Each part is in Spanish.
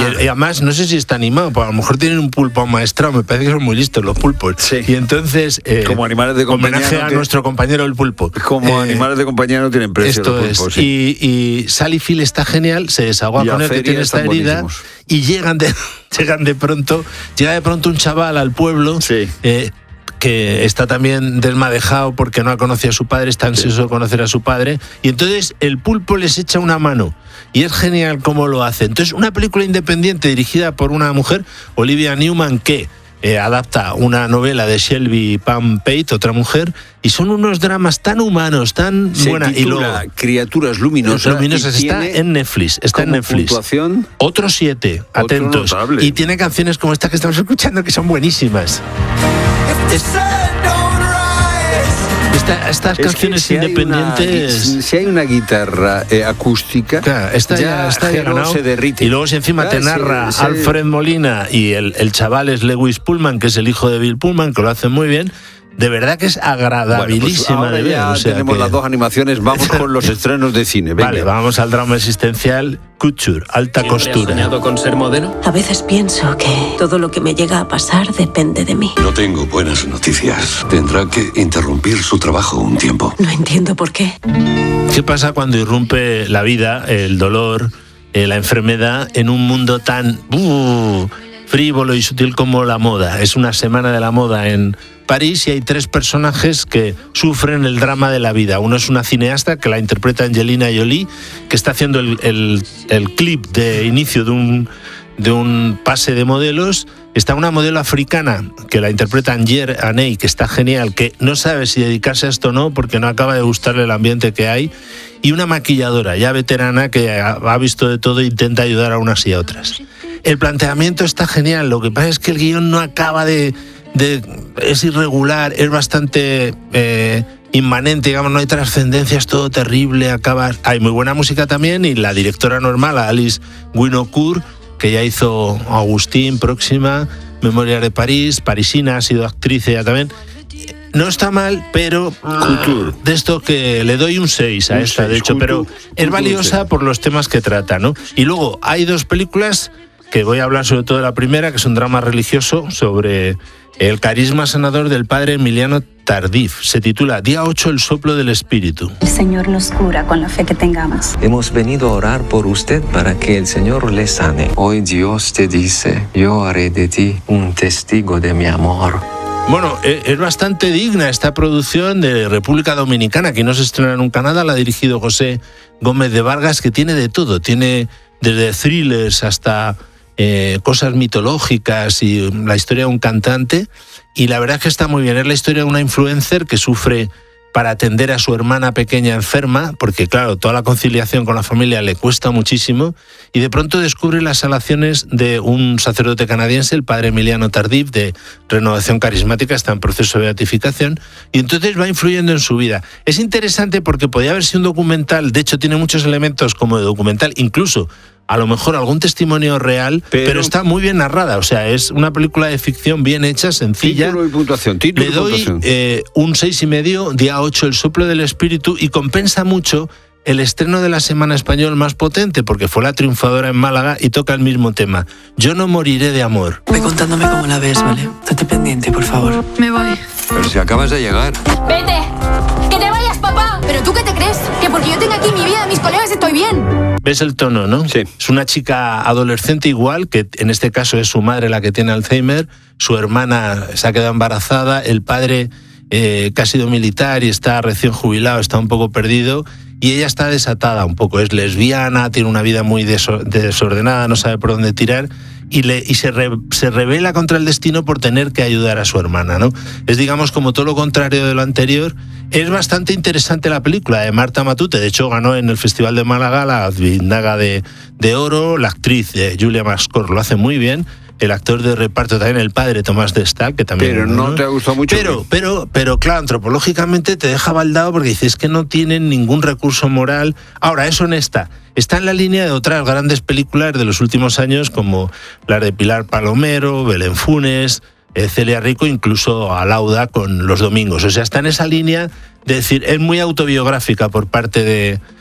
Y además, no sé si está animado, pues a lo mejor tienen un pulpo maestrado, me parece que son muy listos los pulpos. Sí. Y entonces, como animales de compañía, homenaje a nuestro compañero el pulpo. Como animales de compañía no tienen precio. Esto los pulpos, es. sí. Y Sally Field está genial, se desahoga con él que tiene esta herida y llega de pronto un chaval al pueblo. Sí. Que está también desmadejado porque no ha conocido a su padre, está ansioso de conocer a su padre, y entonces el pulpo les echa una mano, y es genial cómo lo hace. Entonces, una película independiente dirigida por una mujer, Olivia Newman, que adapta una novela de Shelby Pam Pate, otra mujer, y son unos dramas tan humanos, tan buenas. Y luego Criaturas Luminosas está en Netflix. Está en Netflix. ¿Puntuación? Otros 7, atentos. Notable. Y tiene canciones como esta que estamos escuchando que son buenísimas. Estas canciones si independientes. Si hay una guitarra acústica, claro, esta ya ganado. Se derrite. Y luego, si encima te narra Alfred Molina y el chaval es Lewis Pullman, que es el hijo de Bill Pullman, que lo hace muy bien. De verdad que es agradabilísima. Bueno, pues de ver. Ya tenemos las dos animaciones, vamos con los estrenos de cine. Venga. Vale, vamos al drama existencial Couture, alta costura. ¿Has soñado con ser modelo? A veces pienso que todo lo que me llega a pasar depende de mí. No tengo buenas noticias. Tendrá que interrumpir su trabajo un tiempo. No entiendo por qué. ¿Qué pasa cuando irrumpe la vida, el dolor, la enfermedad en un mundo tan frívolo y sutil como la moda? Es una semana de la moda en París y hay 3 personajes que sufren el drama de la vida. Uno es una cineasta que la interpreta Angelina Jolie, que está haciendo el clip de inicio de un pase de modelos. Está una modelo africana que la interpreta Angier Aney, que está genial, que no sabe si dedicarse a esto o no porque no acaba de gustarle el ambiente que hay. Y una maquilladora ya veterana que ha visto de todo e intenta ayudar a unas y a otras. El planteamiento está genial, lo que pasa es que el guión no acaba es irregular, es bastante inmanente, digamos, no hay trascendencia, es todo terrible, hay muy buena música también, y la directora normal, Alice Winocourt, que ya hizo Agustín, Próxima, Memorias de París, parisina, ha sido actriz ella también. No está mal, pero de esto que le doy un 6 a esta, de hecho, pero es valiosa por los temas que trata, ¿no? Y luego hay 2 películas que voy a hablar sobre todo de la primera, que es un drama religioso sobre el carisma sanador del padre Emiliano Tardif. Se titula Día 8, el soplo del espíritu. El Señor nos cura con la fe que tengamos. Hemos venido a orar por usted para que el Señor le sane. Hoy Dios te dice, yo haré de ti un testigo de mi amor. Bueno, es bastante digna esta producción de República Dominicana, que no se estrena nunca nada, la ha dirigido José Gómez de Vargas, que tiene de todo, tiene desde thrillers hasta cosas mitológicas y la historia de un cantante, y la verdad es que está muy bien. Es la historia de una influencer que sufre para atender a su hermana pequeña enferma, porque claro, toda la conciliación con la familia le cuesta muchísimo, y de pronto descubre las alaciones de un sacerdote canadiense, el padre Emiliano Tardif, de Renovación Carismática, está en proceso de beatificación, y entonces va influyendo en su vida. Es interesante porque podía haber sido un documental, de hecho tiene muchos elementos como de documental, incluso a lo mejor algún testimonio real, pero está muy bien narrada. O sea, es una película de ficción bien hecha, sencilla. Título y puntuación. Le doy un 6,5, Día 8, el soplo del espíritu, y compensa mucho el estreno de la Semana Español más potente, porque fue la triunfadora en Málaga y toca el mismo tema. Yo no moriré de amor. Ve contándome cómo la ves, ¿vale? Estate pendiente, por favor. Me voy. Pero si acabas de llegar. ¡Vete! ¡Que te vayas, papá! ¿Pero tú qué te crees? ¿Que porque yo tengo aquí mi vida, mis colegas, estoy bien? ¿Ves el tono, no? Sí. Es una chica adolescente igual, que en este caso es su madre la que tiene Alzheimer, su hermana se ha quedado embarazada, el padre que ha sido militar y está recién jubilado, está un poco perdido, y ella está desatada un poco, es lesbiana, tiene una vida muy desordenada, no sabe por dónde tirar, y se rebela contra el destino por tener que ayudar a su hermana, ¿no? Es, digamos, como todo lo contrario de lo anterior. Es bastante interesante la película de Marta Matute, de hecho ganó en el Festival de Málaga la Vindaga de Oro, la actriz Julia Mascor lo hace muy bien, el actor de reparto también, el padre Tomás de Stael, que también... Pero no te ha gustado mucho. Pero claro, antropológicamente te deja baldado porque dices que no tienen ningún recurso moral. Ahora, es honesta. Está en la línea de otras grandes películas de los últimos años, como las de Pilar Palomero, Belén Funes, Celia Rico, incluso Alauda con Los Domingos. O sea, está en esa línea de decir, es muy autobiográfica por parte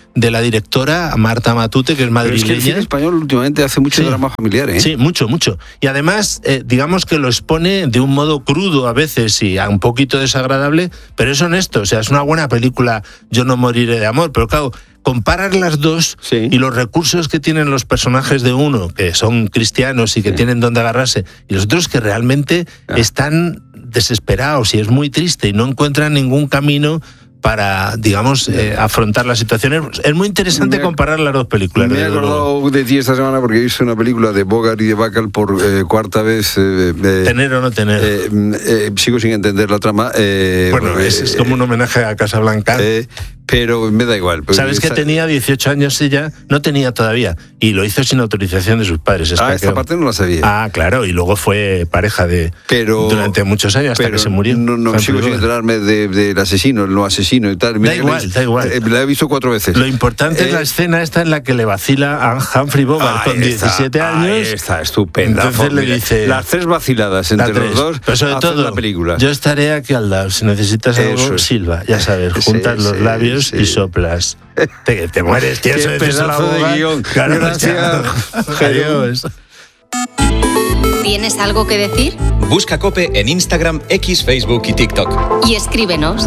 de la directora Marta Matute, que es madrileña. Pero es que el cine español últimamente hace mucho drama familiar, ¿eh? Sí, mucho. Y además, digamos que lo expone de un modo crudo a veces y un poquito desagradable, pero es honesto. O sea, es una buena película, Yo no moriré de amor. Pero claro, comparar las dos y los recursos que tienen los personajes de uno, que son cristianos y que tienen donde agarrarse, y los otros que realmente están desesperados y es muy triste y no encuentran ningún camino para, digamos, afrontar la situación. Es muy interesante comparar las dos películas. Me he acordado de ti esta semana porque he visto una película de Bogart y de Bacall por cuarta vez. ¿Tener o no tener? Sigo sin entender la trama. Bueno, es como un homenaje a Casablanca. Pero me da igual. ¿Sabes que tenía 18 años ella? No tenía todavía. Y lo hizo sin autorización de sus padres. Esta parte no la sabía. Ah, claro. Y luego fue pareja durante muchos años hasta que se murió. No sigo sin enterarme del asesino, el no asesino y tal. Da igual. La he visto 4 veces. Lo importante es la escena esta en la que le vacila a Humphrey Bogart con 17 años. Está estupenda. Entonces le dice... Las 3 vaciladas entre los dos. Pero sobre todo, la película. Yo estaré aquí al lado. Si necesitas algo, silba. Ya sabes, juntas los labios y soplas. Te mueres, tío. Qué pedazo de guión. Claro, gracias. Adiós. ¿Tienes algo que decir? Busca COPE en Instagram, X, Facebook y TikTok. Y escríbenos.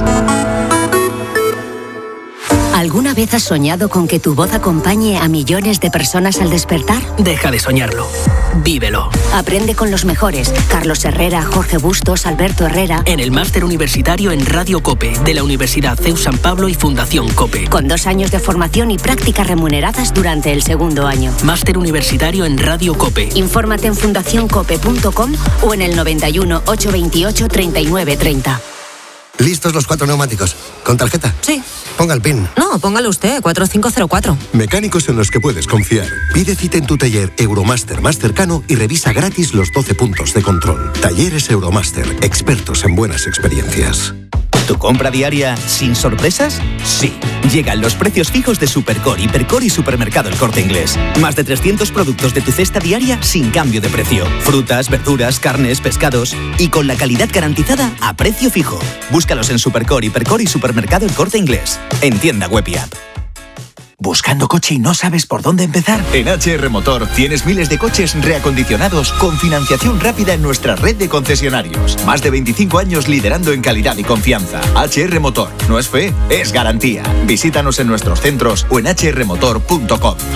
¿Alguna vez has soñado con que tu voz acompañe a millones de personas al despertar? Deja de soñarlo. Vívelo. Aprende con los mejores. Carlos Herrera, Jorge Bustos, Alberto Herrera. En el Máster Universitario en Radio COPE, de la Universidad CEU San Pablo y Fundación COPE. Con 2 años de formación y prácticas remuneradas durante el 2º año. Máster Universitario en Radio COPE. Infórmate en fundacioncope.com o en el 91 828 3930. ¿Listos los 4 neumáticos? ¿Con tarjeta? Sí. Ponga el PIN. No, póngalo usted, 4504. Mecánicos en los que puedes confiar. Pide cita en tu taller Euromaster más cercano y revisa gratis los 12 puntos de control. Talleres Euromaster, expertos en buenas experiencias. ¿Tu compra diaria sin sorpresas? Sí. Llegan los precios fijos de Supercore, Hipercore y Supermercado El Corte Inglés. Más de 300 productos de tu cesta diaria sin cambio de precio. Frutas, verduras, carnes, pescados y con la calidad garantizada a precio fijo. Búscalos en Supercore, Hipercore y Supermercado El Corte Inglés. En tienda web y app. ¿Buscando coche y no sabes por dónde empezar? En HR Motor tienes miles de coches reacondicionados con financiación rápida en nuestra red de concesionarios. Más de 25 años liderando en calidad y confianza. HR Motor. No es fe, es garantía. Visítanos en nuestros centros o en hrmotor.com.